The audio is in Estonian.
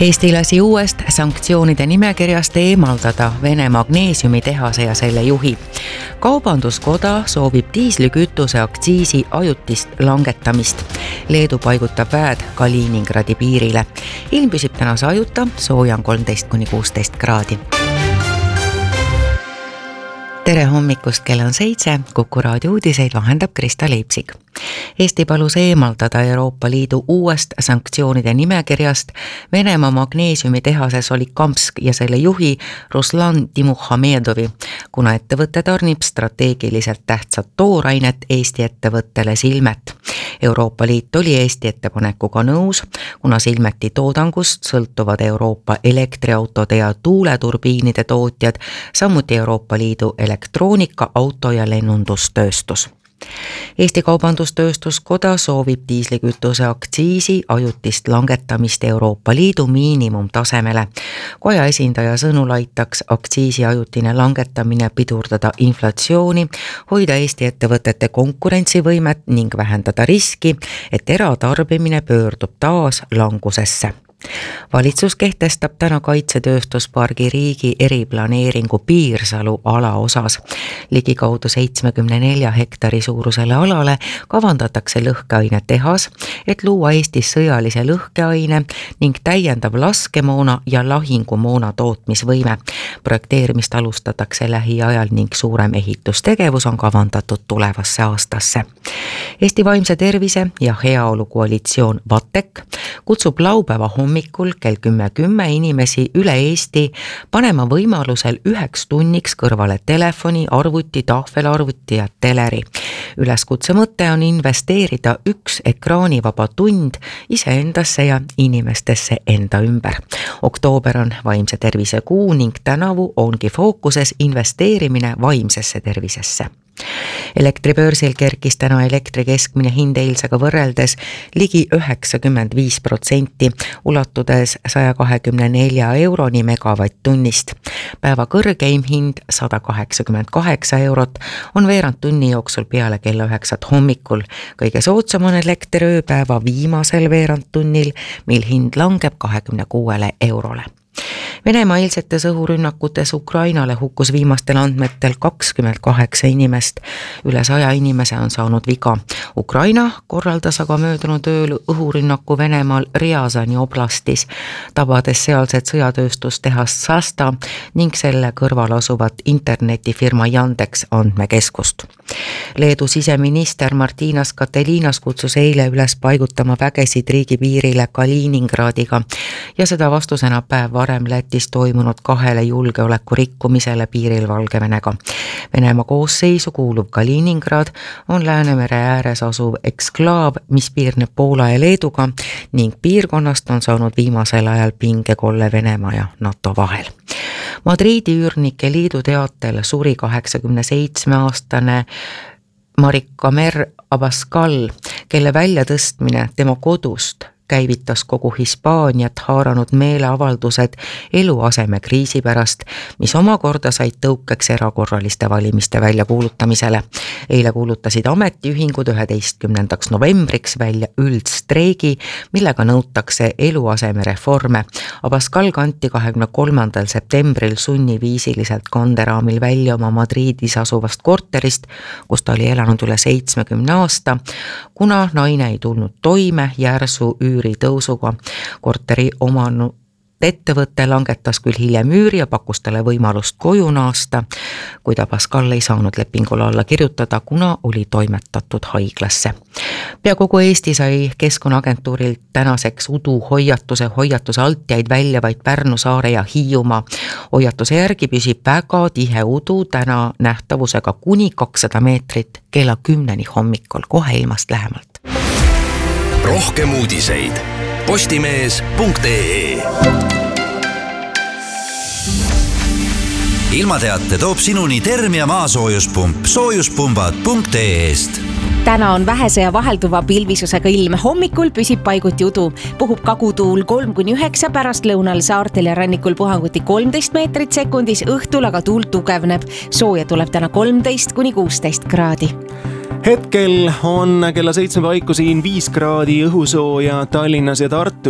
Eesti lasi uuest sanktsioonide nimekirjast eemaldada Vene magneesiumitehase ja selle juhi. Kaubanduskoda soovib diislikütuse aktsiisi ajutist langetamist. Leedu paigutab väed Kaliningradi piirile. Ilm püsib täna sajuta, sooja on 13–16 kraadi. Tere hommikust, kell on 7, Kuku raadio uudiseid vahendab Krista Leipsik. Eesti palus eemaldada Euroopa Liidu uuest sanktsioonide nimekirjast Venemaa magneesiumitehase Solikamsk ja selle juhi Ruslan Timuhamedovi, kuna ettevõte tarnib strateegiliselt tähtsat toorainet Eesti ettevõttele Silmet. Euroopa Liit oli Eesti ettepanekuga nõus, kuna Silmeti toodangust sõltuvad Euroopa elektriautode ja tuuleturbiinide tootjad, samuti Euroopa Liidu elektroonika, auto ja lennundustööstus. Eesti Kaubandustööstuskoda soovib diislikütuse aktsiisi ajutist langetamist Euroopa Liidu miinimumtasemele. Koja esindaja sõnul aitaks aktsiisi ajutine langetamine pidurdada inflatsiooni, hoida Eesti ettevõtete konkurentsivõimet ning vähendada riski, et eratarbimine pöördub taas langusesse. Valitsus kehtestab täna kaitsetööstuspargi riigi eriplaneeringu Piirsalu ala osas. Ligikaudu 74 hektari suurusele alale kavandatakse lõhkeainetehas, et luua Eestis sõjalise lõhkeaine ning täiendav laskemoona ja lahingumoona tootmisvõime. Projekteerimist alustatakse lähiajal ning suurem ehitustegevus on kavandatud tulevasse aastasse. Eesti vaimse tervise ja heaolu koalitsioon VATEK kutsub laupäeva hommikul kell 10:10 inimesi üle Eesti panema võimalusel 1 tunniks kõrvale telefoni, arvuti, tahvelarvuti ja teleri. Üleskutse mõte on investeerida 1 ekraanivaba tund iseendasse ja inimestesse enda ümber. Oktoober on vaimse tervise kuu ning tänavu ongi fookuses investeerimine vaimsesse tervisesse. Elektribörsil kerkis täna elektri keskmine hind eilsega võrreldes ligi 95%, ulatudes 124 euroni megavatt-tunnist. Päeva kõrgeim hind 188 eurot on veerand tunni jooksul peale kella 9 hommikul. Kõige soodsam on elekter ööpäeva viimasel veerand tunnil, mil hind langeb 26 eurole. Venemaa eilsetes õhurünnakutes Ukrainale hukkus viimastel andmetel 28 inimest. Üle 100 inimese on saanud viga. Ukraina korraldas aga möödunud ööl õhurünnaku Venemaal Riazani oblastis, tabades sealset sõjatööstustehast Sasta ning selle kõrval asuvat internetifirma Yandex andmekeskust. Leedu siseminister Martinas Katelinas kutsus eile üles paigutama vägesid riigipiirile Kaliningradiga ja seda vastusena päev varem Lätis toimunud 2 julgeoleku rikkumisele piiril Valgevenega. Venemaa koosseisu kuuluv Kaliningrad on Läänemere ääres asuv eksklaav, mis piirneb Poola ja Leeduga ning piirkonnast on saanud viimasel ajal pingekolle Venemaa ja NATO vahel. Madriidi üürnike liidu teatel suri 87-aastane Marika Mer Abascal, kelle väljatõstmine tema kodust käivitas kogu Hispaaniat haaranud meeleavaldused eluaseme kriisi pärast, mis omakorda said tõukeks erakorraliste valimiste väljakuulutamisele. Eile kuulutasid ametiühingud 11. novembriks välja üldstreigi, millega nõutakse eluaseme reforme. Abascal kanti 23. septembril sunniviisiliselt kanderaamil välja oma Madridis asuvast korterist, kus ta oli elanud üle 70 aasta, kuna naine ei tulnud toime järsu tõusuga. Korteri omanud ettevõte langetas küll hiljem üüri ja pakkus talle võimalust koju naasta, kuid Abascal ei saanud lepingule alla kirjutada, kuna oli toimetatud haiglasse. Pea kogu Eesti sai Keskkonnaagentuurilt tänaseks hoiatuse altjaid välja vaid Pärnu, Saare ja Hiiumaa. Hoiatuse järgi püsib väga tihe udu täna nähtavusega kuni 200 meetrit kella 10 hommikul, kohe ilmast lähemalt. Rohkem uudiseid postimees.ee. Ilmateate toob sinuni Termia maasoojuspump soojuspumbad.ee-st. Täna on vähese ja vahelduva pilvisusega ilm. Hommikul püsib paiguti udu. Puhub kagutuul 3–9, pärast lõunal saartel ja rannikul puhanguti 13 meetrit sekundis, õhtul aga tuul tugevneb. Sooja tuleb täna 13–16 kraadi. Hetkel on kella 7 paiku siin 5 kraadi õhusooja Tallinnas ja Tartus.